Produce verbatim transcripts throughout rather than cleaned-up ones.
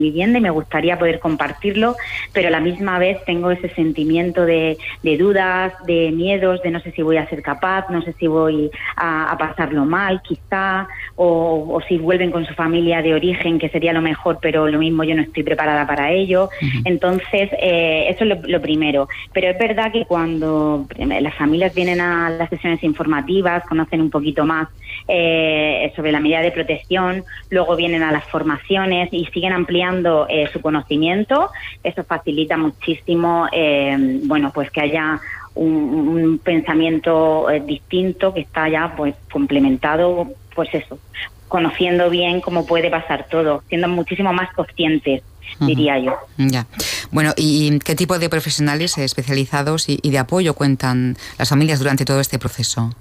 vivienda y me gustaría poder compartirlo, pero a la misma vez tengo ese sentimiento de, de dudas, de miedos, de no sé si voy a ser capaz, no sé si voy a, a pasarlo mal quizá, o, o si vuelven con su familia de origen, que sería lo mejor, pero lo mismo yo no estoy preparada para ello. Uh-huh. Entonces, eh, eso es lo, lo primero. Pero es verdad que cuando las familias vienen a las sesiones informativas, conocen un poquito más eh, sobre la medida de protección, luego vienen a las formaciones y siguen ampliando eh, su conocimiento, eso facilita muchísimo, eh, bueno, pues que haya un, un pensamiento eh, distinto que está ya pues complementado, pues eso, conociendo bien cómo puede pasar todo, siendo muchísimo más conscientes, uh-huh. diría yo. Ya. Bueno, ¿y qué tipo de profesionales especializados y, y de apoyo cuentan las familias durante todo este proceso?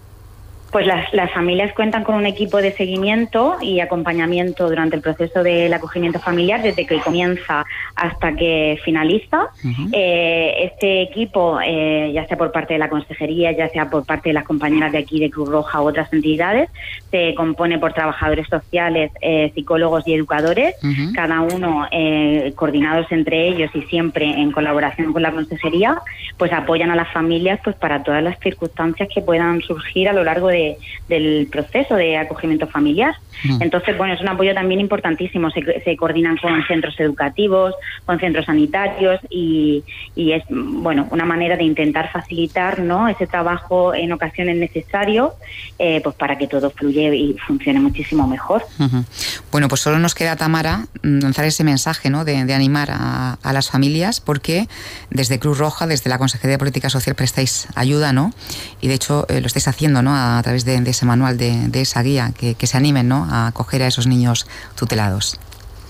Pues las, las familias cuentan con un equipo de seguimiento y acompañamiento durante el proceso del acogimiento familiar, desde que comienza hasta que finaliza. Uh-huh. Eh, este equipo, eh, ya sea por parte de la consejería, ya sea por parte de las compañeras de aquí de Cruz Roja u otras entidades, se compone por trabajadores sociales, eh, psicólogos y educadores, uh-huh. cada uno eh, coordinados entre ellos y siempre en colaboración con la consejería, pues apoyan a las familias pues para todas las circunstancias que puedan surgir a lo largo de De, del proceso de acogimiento familiar. Mm. Entonces, bueno, es un apoyo también importantísimo. Se, se coordinan con centros educativos, con centros sanitarios y, y es, bueno, una manera de intentar facilitar, ¿no?, ese trabajo en ocasiones necesario, eh, pues para que todo fluya y funcione muchísimo mejor. Uh-huh. Bueno, pues solo nos queda, Tamara, lanzar ese mensaje, ¿no?, de, de animar a, a las familias, porque desde Cruz Roja, desde la Consejería de Política Social prestáis ayuda, ¿no? Y de hecho eh, lo estáis haciendo, ¿no?, a, a través de, de ese manual, de, de esa guía, que, que se animen, ¿no?, a acoger a esos niños tutelados.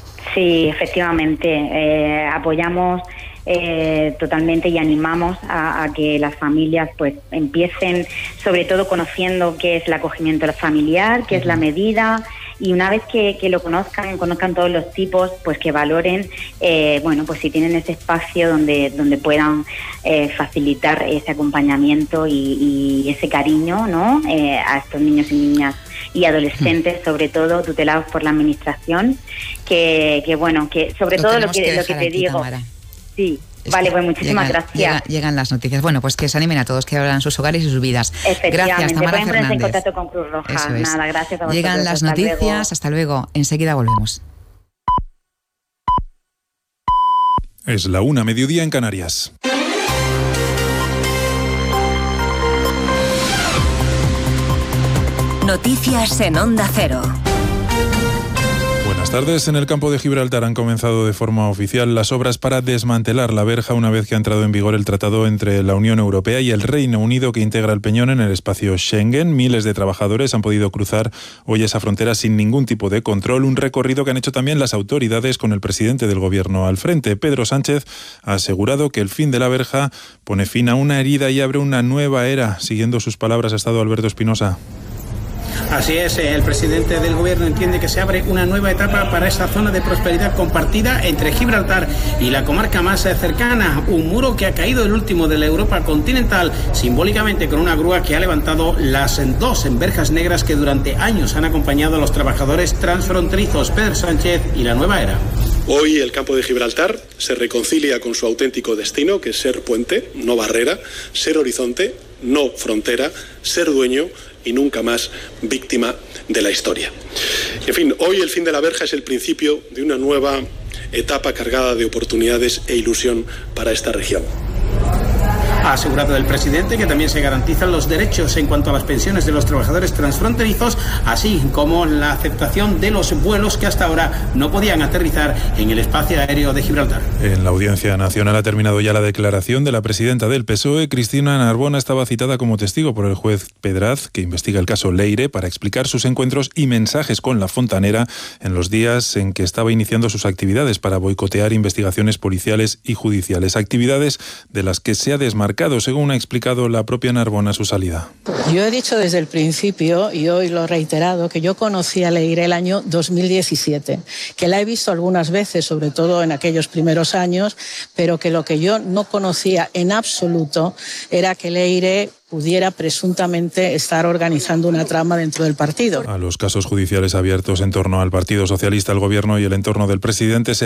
Sí, efectivamente, eh, apoyamos eh, totalmente y animamos a, a que las familias pues empiecen, sobre todo conociendo qué es el acogimiento familiar, qué es la medida, y una vez que, que lo conozcan, conozcan todos los tipos, pues que valoren, eh, bueno, pues si tienen ese espacio donde donde puedan eh, facilitar ese acompañamiento y, y ese cariño, ¿no?, eh, a estos niños y niñas y adolescentes, sobre todo tutelados por la administración, que, que bueno, que sobre lo todo lo que, que lo que te aquí, digo. Tamara. Sí. Es vale, pues muchísimas llegan, gracias. Llegan, llegan las noticias. Bueno, pues que se animen a todos, que abran sus hogares y sus vidas. Gracias, Tamara Fernández. Pueden en contacto con Cruz Roja. Eso es. Nada, gracias a vosotros. Llegan las hasta noticias. Luego. Hasta luego. Enseguida volvemos. Es la una, mediodía en Canarias. Noticias en Onda Cero. Buenas tardes. En el campo de Gibraltar han comenzado de forma oficial las obras para desmantelar la verja una vez que ha entrado en vigor el tratado entre la Unión Europea y el Reino Unido que integra el Peñón en el espacio Schengen. Miles de trabajadores han podido cruzar hoy esa frontera sin ningún tipo de control, un recorrido que han hecho también las autoridades con el presidente del gobierno al frente. Pedro Sánchez ha asegurado que el fin de la verja pone fin a una herida y abre una nueva era. Siguiendo sus palabras ha estado Alberto Espinosa. Así es, el presidente del gobierno entiende que se abre una nueva etapa para esta zona de prosperidad compartida entre Gibraltar y la comarca más cercana, un muro que ha caído el último de la Europa continental, simbólicamente con una grúa que ha levantado las dos verjas negras que durante años han acompañado a los trabajadores transfronterizos. Pedro Sánchez y la nueva era. Hoy el campo de Gibraltar se reconcilia con su auténtico destino, que es ser puente, no barrera, ser horizonte, no frontera, ser dueño y nunca más víctima de la historia. En fin, hoy el fin de la verja es el principio de una nueva etapa cargada de oportunidades e ilusión para esta región. Ha asegurado el presidente que también se garantizan los derechos en cuanto a las pensiones de los trabajadores transfronterizos, así como la aceptación de los vuelos que hasta ahora no podían aterrizar en el espacio aéreo de Gibraltar. En la Audiencia Nacional ha terminado ya la declaración de la presidenta del P S O E. Cristina Narbona estaba citada como testigo por el juez Pedraz, que investiga el caso Leire, para explicar sus encuentros y mensajes con la fontanera en los días en que estaba iniciando sus actividades para boicotear investigaciones policiales y judiciales. Actividades de las que se ha desmarcado mercado, según ha explicado la propia Narbona a su salida. Yo he dicho desde el principio, y hoy lo he reiterado, que yo conocí a Leire el año dos mil diecisiete, que la he visto algunas veces, sobre todo en aquellos primeros años, pero que lo que yo no conocía en absoluto era que Leire pudiera presuntamente estar organizando una trama dentro del partido. A los casos judiciales abiertos en torno al Partido Socialista, el Gobierno y el entorno del presidente se